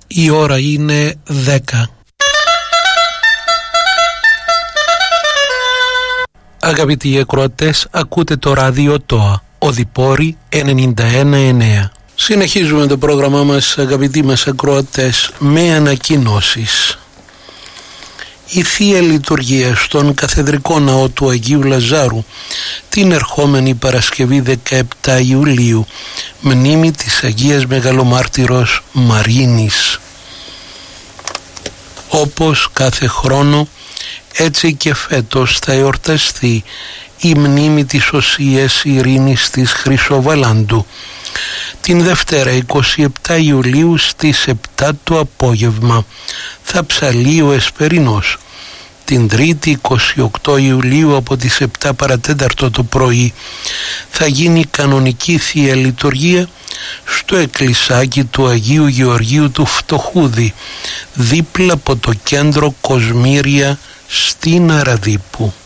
Η ώρα είναι 10. Αγαπητοί ακροατές, ακούτε το ράδιο ΤΟΑ, Οδυπόρη 91,9. Συνεχίζουμε το πρόγραμμά μας, αγαπητοί μας ακροατές, με ανακοινώσεις. Η Θεία Λειτουργία στον Καθεδρικό Ναό του Αγίου Λαζάρου την ερχόμενη Παρασκευή 17 Ιουλίου, μνήμη της Αγίας Μεγαλομάρτυρος Μαρίνης. Όπως κάθε χρόνο, έτσι και φέτος θα εορταστεί η μνήμη της Οσίας Ειρήνης της Χρυσοβαλάντου την Δευτέρα 27 Ιουλίου στις 7 το απόγευμα θα ψαλεί ο Εσπερινός. Την Τρίτη 28 Ιουλίου από τις 7 παρατέταρτο το πρωί θα γίνει κανονική Θεία Λειτουργία στο εκκλησάκι του Αγίου Γεωργίου του Φτωχούδη, δίπλα από το κέντρο Κοσμήρια στην Αραδίπου.